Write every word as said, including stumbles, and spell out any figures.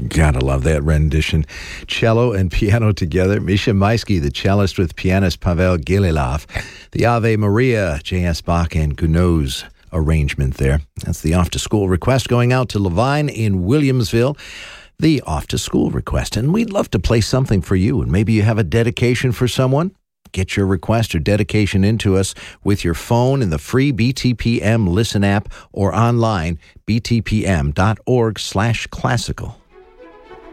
Gotta love that rendition. Cello and piano together. Misha Maisky, the cellist, with pianist Pavel Gililov. The Ave Maria, J S. Bach and Gounod's arrangement there. That's the Off to School request going out to Levine in Williamsville. The Off to School request. And we'd love to play something for you. And maybe you have a dedication for someone. Get your request or dedication into us with your phone in the free B T P M Listen app or online, b t p m dot org slash classical.